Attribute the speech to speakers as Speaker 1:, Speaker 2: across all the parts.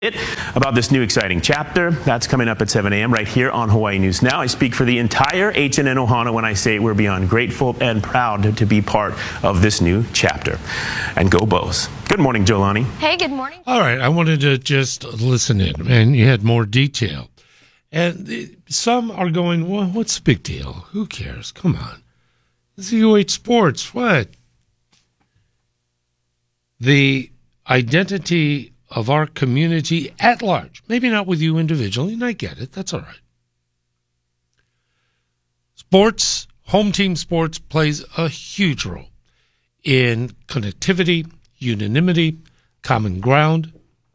Speaker 1: About this new exciting chapter. That's coming up at 7 a.m. right here on Hawaii News Now. I speak for the entire H&N Ohana when I say we're beyond grateful and proud to be part of this new chapter. And go Bows. Good morning, Jolani.
Speaker 2: Hey, good morning.
Speaker 3: All right, I wanted to just listen in, and you had more detail. And some are going, well, what's the big deal? Who cares? Come on. This is UH Sports. What? The identity of our community at large, maybe not with you individually, and I get it, that's all right. Sports, home team sports, plays a huge role in connectivity, unanimity, common ground.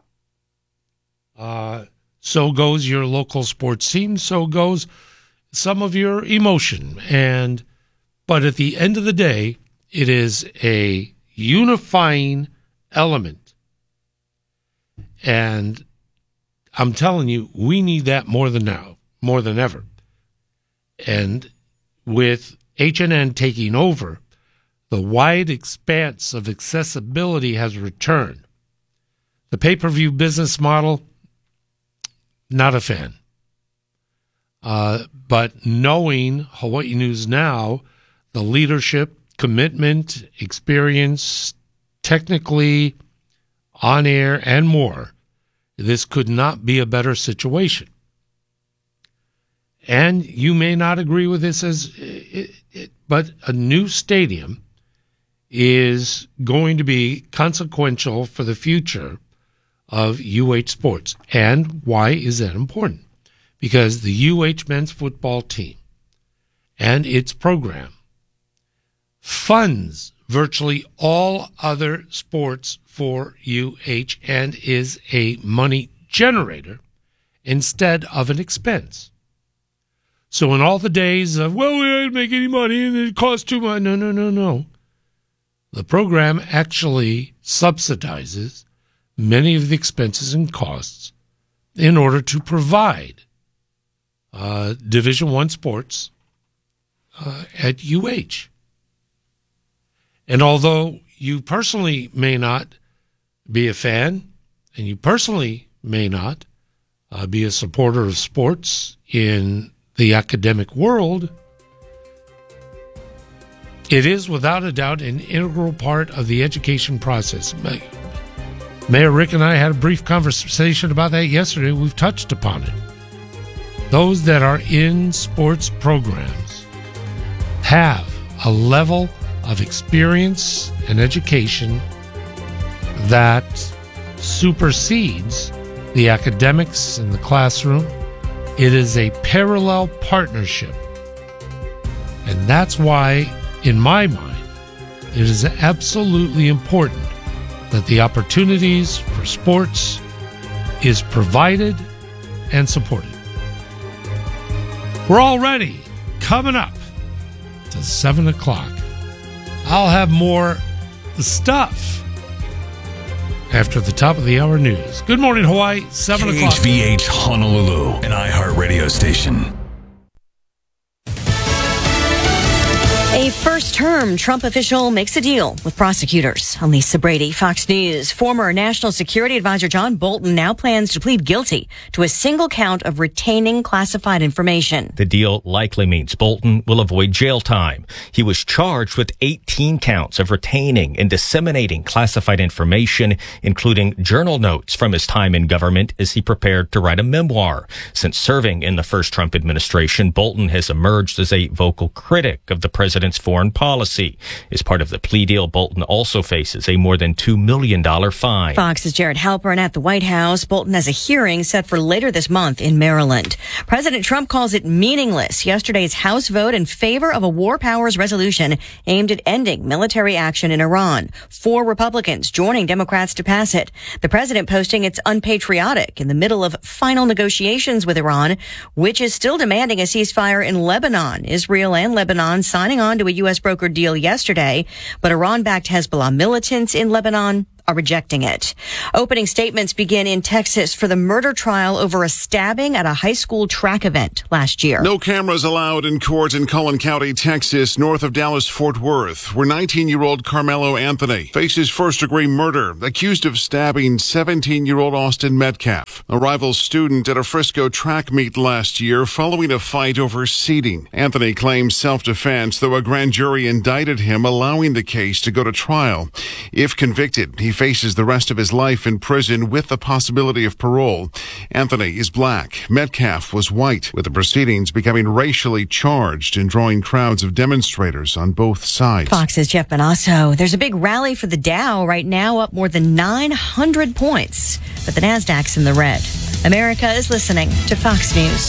Speaker 3: So goes your local sports team, so goes some of your emotion. But at the end of the day, it is a unifying element. And I'm telling you, we need that more than ever. And with H&N taking over, the wide expanse of accessibility has returned. The pay-per-view business model, not a fan. But knowing Hawaii News Now, the leadership, commitment, experience, technically, on air, and more, this could not be a better situation. And you may not agree with this, but a new stadium is going to be consequential for the future of UH Sports. And why is that important? Because the UH men's football team and its program funds virtually all other sports for UH and is a money generator instead of an expense. So in all the days of, well, we didn't make any money and it costs too much. No. The program actually subsidizes many of the expenses and costs in order to provide Division I sports at UH. And although you personally may not be a fan, and you personally may not be a supporter of sports in the academic world, it is without a doubt an integral part of the education process. Mayor Rick and I had a brief conversation about that yesterday. We've touched upon it. Those that are in sports programs have a level of experience and education that supersedes the academics in the classroom. It is a parallel partnership. And that's why, in my mind, it is absolutely important that the opportunities for sports is provided and supported. We're already coming up to 7 o'clock. I'll have more stuff after the top of the hour news. Good morning, Hawaii, 7 o'clock.
Speaker 4: KHVH Honolulu, an iHeart radio station.
Speaker 5: A first-term Trump official makes a deal with prosecutors. I'm Lisa Brady, Fox News. Former National Security Advisor John Bolton now plans to plead guilty to a single count of retaining classified information.
Speaker 6: The deal likely means Bolton will avoid jail time. He was charged with 18 counts of retaining and disseminating classified information, including journal notes from his time in government as he prepared to write a memoir. Since serving in the first Trump administration, Bolton has emerged as a vocal critic of the president's foreign policy. As part of the plea deal, Bolton also faces a more than $2 million fine.
Speaker 5: Fox's Jared Halpern at the White House. Bolton has a hearing set for later this month in Maryland. President Trump calls it meaningless. Yesterday's House vote in favor of a war powers resolution aimed at ending military action in Iran. 4 Republicans joining Democrats to pass it. The president posting it's unpatriotic in the middle of final negotiations with Iran, which is still demanding a ceasefire in Lebanon. Israel and Lebanon signing on to a U.S. brokered deal yesterday, but Iran-backed Hezbollah militants in Lebanon are rejecting it. Opening statements begin in Texas for the murder trial over a stabbing at a high school track event last year.
Speaker 2: No cameras allowed in court in Cullen County, Texas, north of Dallas-Fort Worth, where 19-year-old Carmelo Anthony faces first-degree murder, accused of stabbing 17-year-old Austin Metcalf, a rival student at a Frisco track meet last year following a fight over seating. Anthony claims self-defense, though a grand jury indicted him, allowing the case to go to trial. If convicted, he faces the rest of his life in prison with the possibility of parole. Anthony is black. Metcalf was white, with the proceedings becoming racially charged and drawing crowds of demonstrators on both sides.
Speaker 5: Fox's Jeff Bonasso. There's a big rally for the Dow right now, up more than 900 points, but the Nasdaq's in the red. America is listening to Fox News.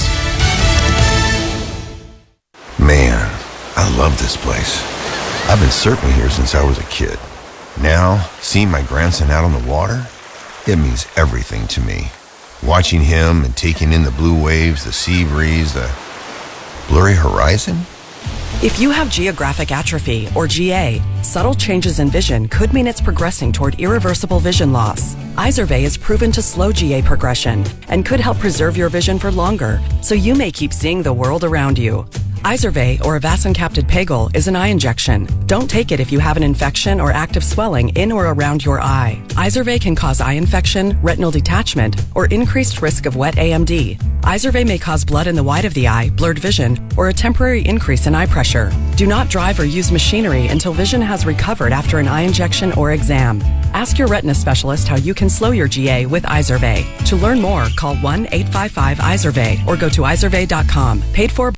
Speaker 7: Man, I love this place. I've been surfing here since I was a kid. Now, seeing my grandson out on the water, it means everything to me. Watching him and taking in the blue waves, the sea breeze, the blurry horizon.
Speaker 8: If you have geographic atrophy, or GA, subtle changes in vision could mean it's progressing toward irreversible vision loss. Izervay is proven to slow GA progression and could help preserve your vision for longer, so you may keep seeing the world around you. Izervay, or avacincaptad pegol, is an eye injection. Don't take it if you have an infection or active swelling in or around your eye. Izervay can cause eye infection, retinal detachment, or increased risk of wet AMD. Izervay may cause blood in the white of the eye, blurred vision, or a temporary increase in eye pressure. Do not drive or use machinery until vision has recovered after an eye injection or exam. Ask your retina specialist how you can slow your GA with Izervay. To learn more, call 1-855-IZERVAY or go to izervay.com. Paid for.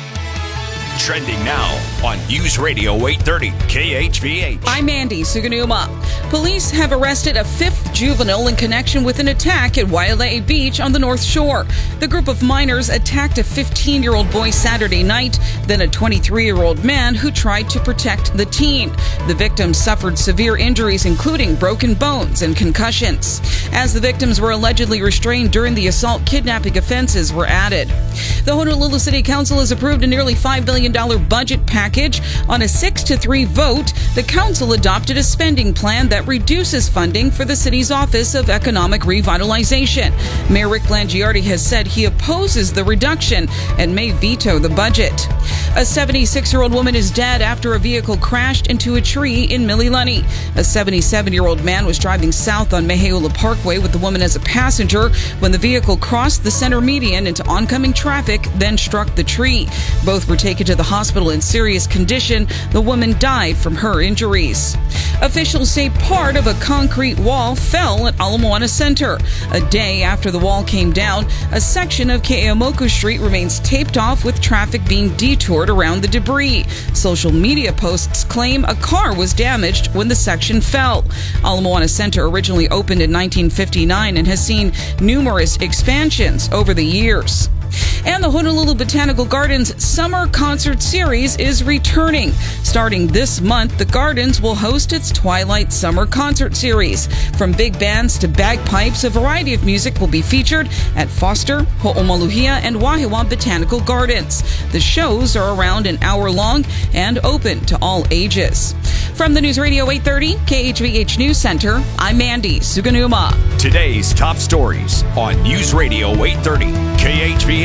Speaker 4: Trending now on News Radio 830 KHVH.
Speaker 9: I'm Mandy Suganuma. Police have arrested a fifth juvenile in connection with an attack at Waialae Beach on the North Shore. The group of minors attacked a 15-year-old boy Saturday night, then a 23-year-old man who tried to protect the teen. The victims suffered severe injuries, including broken bones and concussions. As the victims were allegedly restrained during the assault, kidnapping offenses were added. The Honolulu City Council has approved a nearly $5 billion budget package. On a 6-3 vote, the council adopted a spending plan that reduces funding for the city's Office of Economic Revitalization. Mayor Rick Blangiardi has said he opposes the reduction and may veto the budget. A 76-year-old woman is dead after a vehicle crashed into a tree in Mililani. A 77-year-old man was driving south on Meheula Parkway with the woman as a passenger when the vehicle crossed the center median into oncoming traffic, then struck the tree. Both were taken to the hospital in serious condition. The woman died from her injuries. Officials say part of a concrete wall fell at Ala Moana Center. A day after the wall came down, a section of Ke'eaumoku Street remains taped off with traffic being detoured around the debris. Social media posts claim a car was damaged when the section fell. Ala Moana Center originally opened in 1959 and has seen numerous expansions over the years. And the Honolulu Botanical Gardens Summer Concert Series is returning. Starting this month, the Gardens will host its Twilight Summer Concert Series. From big bands to bagpipes, a variety of music will be featured at Foster, Ho'omaluhia, and Wahiawa Botanical Gardens. The shows are around an hour long and open to all ages. From the News Radio 830 KHVH News Center, I'm Mandy Suganuma.
Speaker 4: Today's top stories on News Radio 830 KHVH.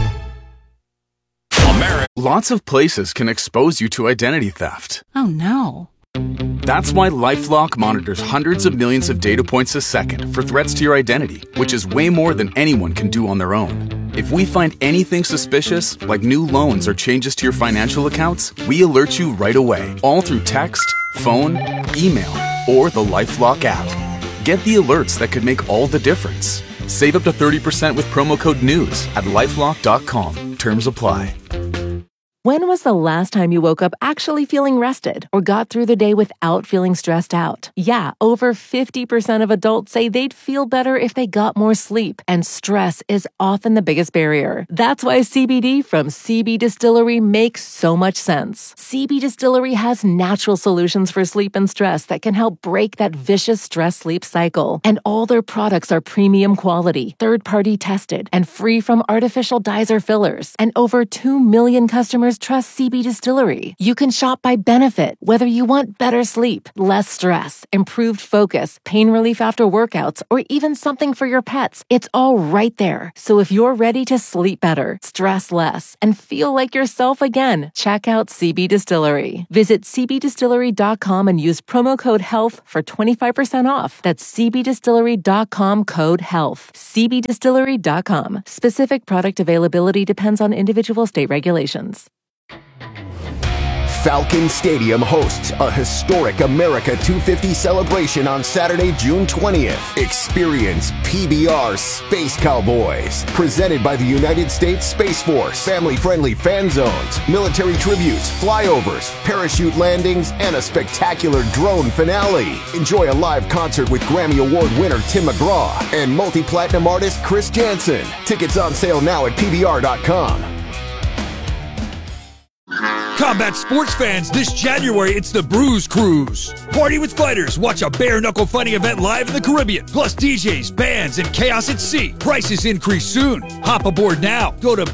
Speaker 4: America.
Speaker 10: Lots of places can expose you to identity theft.
Speaker 11: Oh no.
Speaker 10: That's why LifeLock monitors hundreds of millions of data points a second for threats to your identity, which is way more than anyone can do on their own. If we find anything suspicious, like new loans or changes to your financial accounts, we alert you right away, all through text, phone, email, or the LifeLock app. Get the alerts that could make all the difference. Save up to 30% with promo code NEWS at LifeLock.com. Terms apply.
Speaker 12: When was the last time you woke up actually feeling rested or got through the day without feeling stressed out? Yeah, over 50% of adults say they'd feel better if they got more sleep, and stress is often the biggest barrier. That's why CBD from CB Distillery makes so much sense. CB Distillery has natural solutions for sleep and stress that can help break that vicious stress-sleep cycle. And all their products are premium quality, third-party tested, and free from artificial dyes or fillers. And over 2 million customers just trust CB Distillery. You can shop by benefit, whether you want better sleep, less stress, improved focus, pain relief after workouts, or even something for your pets. It's all right there. So if you're ready to sleep better, stress less, and feel like yourself again, check out CB Distillery. Visit cbdistillery.com and use promo code HEALTH for 25% off. That's cbdistillery.com code HEALTH. cbdistillery.com. Specific product availability depends on individual state regulations.
Speaker 11: Falcon Stadium hosts a historic America 250 celebration on Saturday, June 20th. Experience PBR Space Cowboys, presented by the United States Space Force. Family-friendly fan zones, military tributes, flyovers, parachute landings, and a spectacular drone finale. Enjoy a live concert with Grammy Award winner Tim McGraw and multi-platinum artist Chris Jansen. Tickets on sale now at PBR.com.
Speaker 4: Combat sports fans, this January it's the Bruise Cruise. Party with fighters, watch a bare-knuckle fighting event live in the Caribbean. Plus DJs, bands, and chaos at sea. Prices increase soon. Hop aboard now. Go to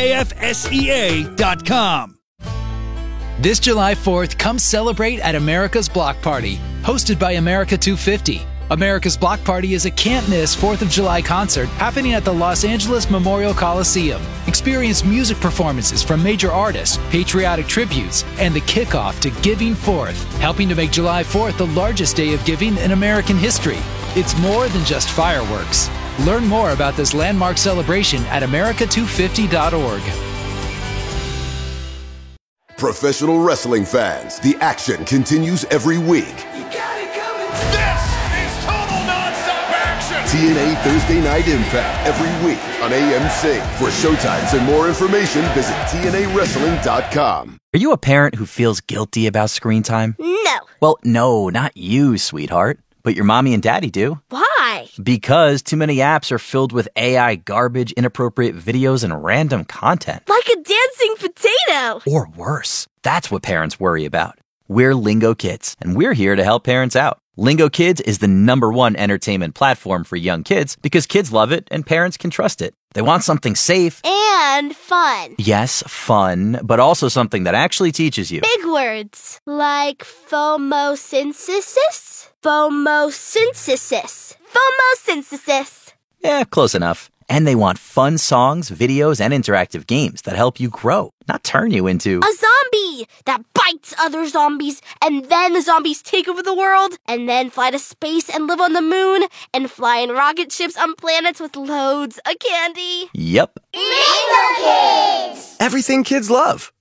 Speaker 4: bkfsea.com.
Speaker 13: This July 4th, come celebrate at America's Block Party, hosted by America 250. America's Block Party is a can't-miss 4th of July concert happening at the Los Angeles Memorial Coliseum. Experience music performances from major artists, patriotic tributes, and the kickoff to Giving Forth, helping to make July 4th the largest day of giving in American history. It's more than just fireworks. Learn more about this landmark celebration at america250.org.
Speaker 11: Professional wrestling fans, the action continues every week. TNA Thursday Night Impact every week on AMC. For showtimes and more information, visit TNAWrestling.com.
Speaker 14: Are you a parent who feels guilty about screen time?
Speaker 15: No.
Speaker 14: Well, no, not you, sweetheart. But your mommy and daddy do.
Speaker 15: Why?
Speaker 14: Because too many apps are filled with AI garbage, inappropriate videos, and random content.
Speaker 15: Like a dancing potato.
Speaker 14: Or worse. That's what parents worry about. We're Lingo Kids, and we're here to help parents out. Lingo Kids is the #1 entertainment platform for young kids because kids love it and parents can trust it. They want something safe.
Speaker 15: And fun.
Speaker 14: Yes, fun, but also something that actually teaches you.
Speaker 15: Big words. Like phomosynthesis? Phomosynthesis. Phomosynthesis.
Speaker 14: Yeah, close enough. And they want fun songs, videos, and interactive games that help you grow, not turn you into
Speaker 15: a zombie that bites other zombies, and then the zombies take over the world, and then fly to space and live on the moon, and fly in rocket ships on planets with loads of candy.
Speaker 14: Yep.
Speaker 15: Lingo Kids!
Speaker 11: Everything kids love.